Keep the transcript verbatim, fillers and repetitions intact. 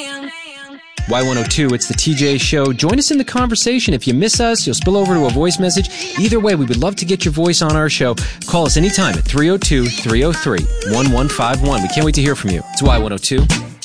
Y one oh two, it's the T J Show. Join us in the conversation. If you miss us, you'll spill over to a voice message. Either way, we would love to get your voice on our show. Call us anytime at three oh two, three oh three, one one five one. We can't wait to hear from you. It's Y one oh two.